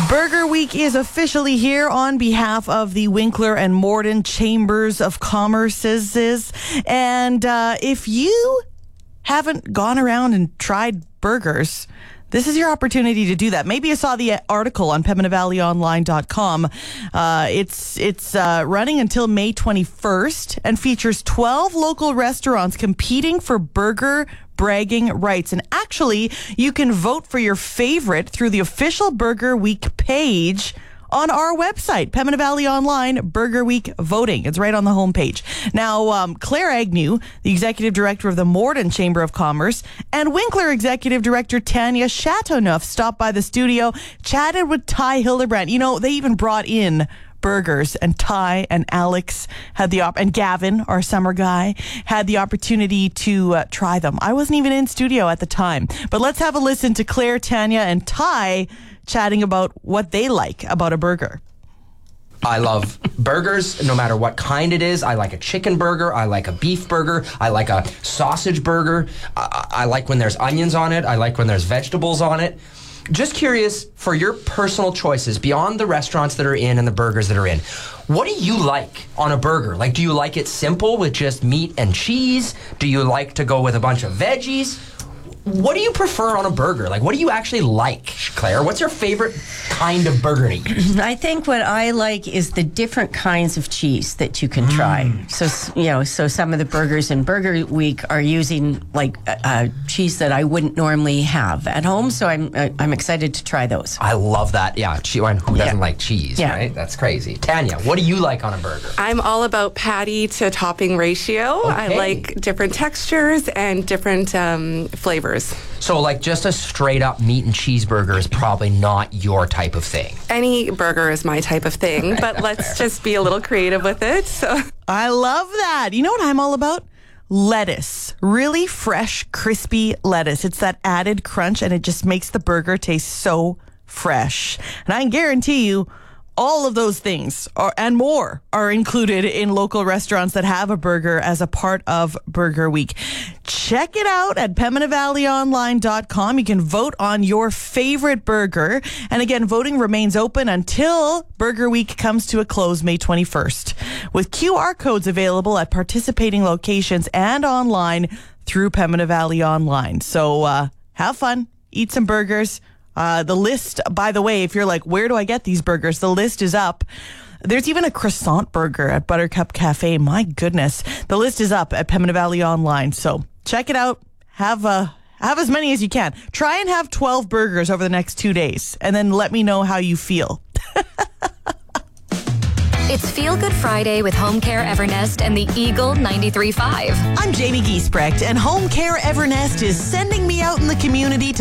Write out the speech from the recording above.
Burger Week is officially here on behalf of the Winkler and Morden Chambers of Commerce's. And if you haven't gone around and tried burgers, this is your opportunity to do that. Maybe you saw the article on PembinaValleyOnline.com. It's running until May 21st and features 12 local restaurants competing for burger bragging rights. And actually, you can vote for your favorite through the official Burger Week page on our website, Pembina Valley Online, Burger Week voting. It's right on the homepage. Now, Claire Agnew, the executive director of the Morden Chamber of Commerce, and Winkler executive director Tanya Chateauneuf stopped by the studio, chatted with Ty Hildebrand. You know, they even brought in burgers, and Ty and Alex had and Gavin, our summer guy, had the opportunity to try them. I wasn't even in studio at the time, but let's have a listen to Claire, Tanya, and Ty chatting about what they like about a burger. I love burgers, no matter what kind it is. I like a chicken burger. I like a beef burger. I like a sausage burger. I like when there's onions on it. I like when there's vegetables on it. Just curious, for your personal choices, beyond the restaurants that are in and the burgers that are in, what do you like on a burger? Like, do you like it simple with just meat and cheese? Do you like to go with a bunch of veggies? What do you prefer on a burger? Like, what do you actually like, Claire? What's your favorite kind of burger to eat? I think what I like is the different kinds of cheese that you can try. So, so some of the burgers in Burger Week are using like cheese that I wouldn't normally have at home. So I'm excited to try those. I love that. Yeah, who doesn't like cheese, right? That's crazy. Tanya, what do you like on a burger? I'm all about patty to topping ratio. Okay. I like different textures and different flavors. So, like, just a straight-up meat and cheeseburger is probably not your type of thing. Any burger is my type of thing, but let's just be a little creative with it. So I love that. You know what I'm all about? Lettuce. Really fresh, crispy lettuce. It's that added crunch, and it just makes the burger taste so fresh. And I can guarantee you, all of those things and more are included in local restaurants that have a burger as a part of Burger Week. Check it out at PembinaValleyOnline.com. You can vote on your favorite burger. And again, voting remains open until Burger Week comes to a close May 21st, with QR codes available at participating locations and online through Pembina Valley Online. So have fun, eat some burgers. The list, by the way, if you're like, where do I get these burgers? The list is up. There's even a croissant burger at Buttercup Cafe. My goodness. The list is up at Pembina Valley Online. So check it out. Have as many as you can. Try and have 12 burgers over the next 2 days, and then let me know how you feel. It's Feel Good Friday with Home Care Evernest and the Eagle 93.5. I'm Jamie Giesbrecht, and Home Care Evernest is sending me out in the community to